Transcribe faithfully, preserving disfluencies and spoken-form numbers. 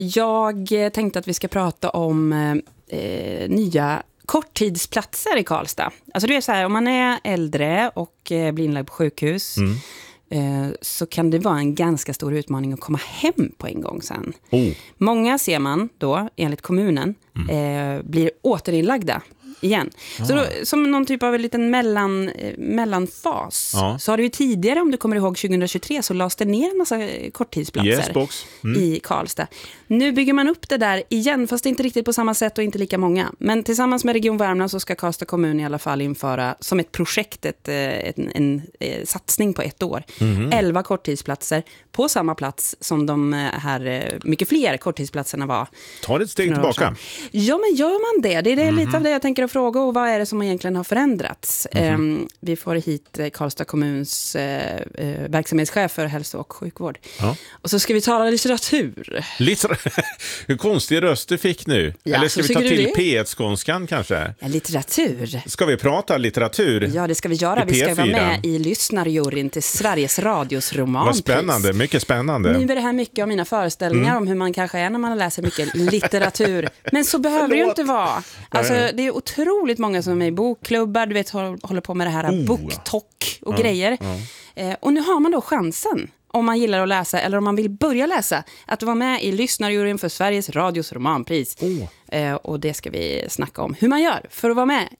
Jag tänkte att vi ska prata om eh, nya korttidsplatser i Karlstad. Alltså det är så här, om man är äldre och eh, blir inlagd på sjukhus mm. eh, så kan det vara en ganska stor utmaning att komma hem på en gång sen. Oh. Många ser man då, enligt kommunen, mm. eh, blir återinlagda igen. Ah. Så då, som någon typ av en liten mellan, eh, mellanfas ah. så har det ju tidigare, om du kommer ihåg tjugohundratjugotre, så lades det ner en massa korttidsplatser yes, box. Mm. i Karlstad. Nu bygger man upp det där igen, fast inte riktigt på samma sätt och inte lika många. Men tillsammans med Region Värmland så ska Karlstad kommun i alla fall införa som ett projekt ett, ett, en, en, en satsning på ett år. Mm. elva korttidsplatser på samma plats som de här mycket fler korttidsplatserna var. Ta ett steg tillbaka. Ja, men gör man det? Det är det mm. lite av det jag tänker att fråga, och vad är det som egentligen har förändrats? Mm. Um, vi får hit Karlstad kommuns uh, uh, verksamhetschef för hälso- och sjukvård. Ja. Och så ska vi tala litteratur. Litter- Hur konstig röst du fick nu. Ja, eller ska vi ta till P ett-skånskan kanske? Ja, litteratur. Ska vi prata litteratur? Ja, det ska vi göra. Vi ska vara med i lyssnarjuryn till Sveriges Radios romanpris. Vad spännande, mycket spännande. Nu är det här mycket av mina föreställningar mm. om hur man kanske är när man läser mycket litteratur. Men så behöver det ju inte vara. Alltså, det är otroligt många som är i bokklubbar, du vet, håller på med det här oh. BookTok och ja, grejer. Ja. Eh, och nu har man då chansen, om man gillar att läsa eller om man vill börja läsa, att vara med i lyssnarjuryn för Sveriges Radios romanpris. Oh. Eh, och det ska vi snacka om hur man gör för att vara med